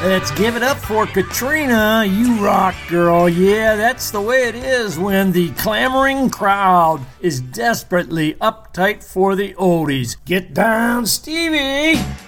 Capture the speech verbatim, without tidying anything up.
Let's give it up for Katrina. You rock, girl. Yeah, that's the way it is when the clamoring crowd is desperately uptight for the oldies. Get down, Stevie!